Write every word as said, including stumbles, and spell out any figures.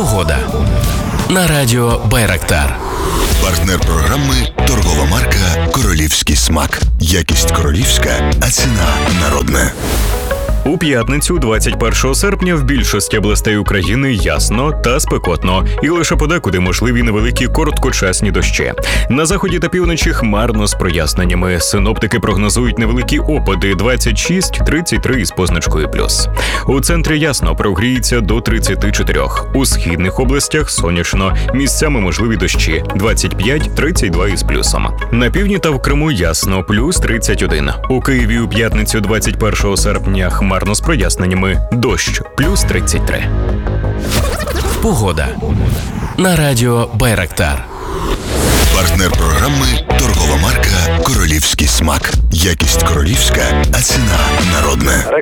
Погода на радіо Байрактар. Партнер програми – торгова марка «Королівський смак». Якість королівська, а ціна народна. У п'ятницю, двадцять першого серпня, в більшості областей України ясно та спекотно, і лише подекуди можливі невеликі короткочасні дощі. На заході та півночі хмарно з проясненнями. Синоптики прогнозують невеликі опади двадцять шість - тридцять три із позначкою плюс. У центрі ясно, прогріється до тридцяти чотирьох. У східних областях сонячно, місцями можливі дощі двадцять п'ять - тридцять два із плюсом. На півдні та в Криму ясно, плюс тридцять один. У Києві у п'ятницю, двадцять першого серпня, хмарно з проясненнями, дощ, плюс тридцять три. Погода на радіо Байрактар. Партнер програми – торгова марка «Королівський смак». Якість королівська, а ціна народна.